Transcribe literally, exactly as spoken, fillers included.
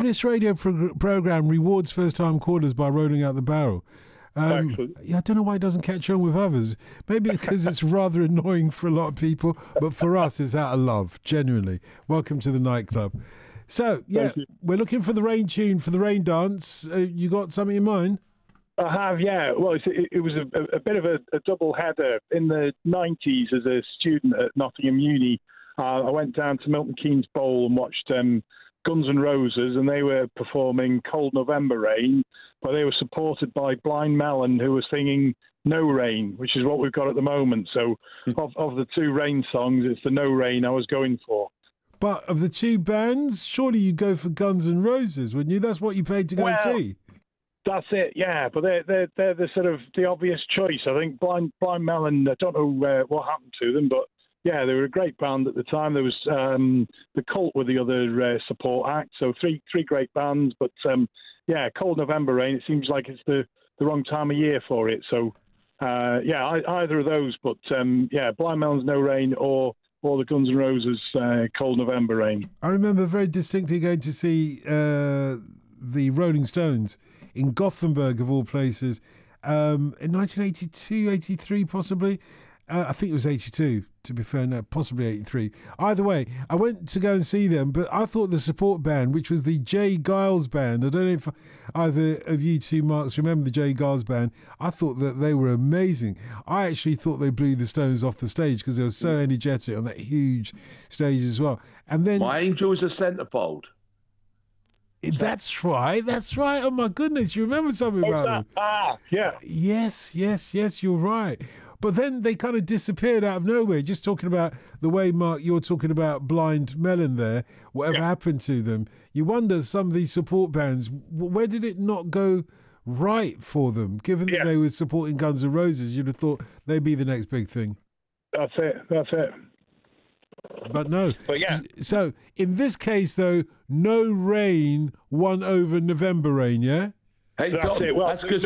this radio pro- program rewards first-time callers by rolling out the barrel. Um, yeah, I don't know why it doesn't catch on with others. Maybe because it's rather annoying for a lot of people, but for us, it's out of love, genuinely. Welcome to the nightclub. So, yeah, we're looking for the rain tune for the rain dance. Uh, you got something in mind? I have, yeah. Well, it's, it, it was a, a bit of a, a double header. In the nineties, as a student at Nottingham Uni, uh, I went down to Milton Keynes Bowl and watched um, Guns N' Roses, and they were performing Cold November Rain, but they were supported by Blind Melon, who was singing No Rain, which is what we've got at the moment. So of, of the two rain songs, it's the No Rain I was going for. But of the two bands, surely you'd go for Guns N' Roses, wouldn't you? That's what you paid to go well, and see. That's it, yeah. But they're, they're, they're the sort of the obvious choice. I think Blind, Blind Melon, I don't know uh, what happened to them, but yeah, they were a great band at the time. There was um, the Cult were the other uh, support act, so three three great bands. But um, yeah, Cold November Rain. It seems like it's the, the wrong time of year for it. So uh, yeah, I, either of those. But um, yeah, Blind Melon's No Rain or or the Guns N' Roses uh, Cold November Rain. I remember very distinctly going to see uh, the Rolling Stones in Gothenburg, of all places, um, in nineteen eighty-two, eighty-three, possibly. Uh, I think it was eighty-two, to be fair, no, possibly eighty-three. Either way, I went to go and see them, but I thought the support band, which was the Jay Giles Band, I don't know if either of you two, Marks, remember the Jay Giles Band. I thought that they were amazing. I actually thought they blew the Stones off the stage because they were so energetic on that huge stage as well. And then My Angel's a centerfold. That's right, that's right. Oh my goodness, you remember something Oh, about that, them? ah, yeah. Yes, yes, yes, you're right. But then they kind of disappeared out of nowhere. Just talking about the way, Mark, you're talking about Blind Melon there, whatever Yeah. happened to them. You wonder, some of these support bands, where did it not go right for them? Given that Yeah. they were supporting Guns N' Roses, you'd have thought they'd be the next big thing. That's it, that's it. But no. But yeah. So in this case, though, No Rain won over November Rain, yeah? Hey, That's Don, it. Well, that's because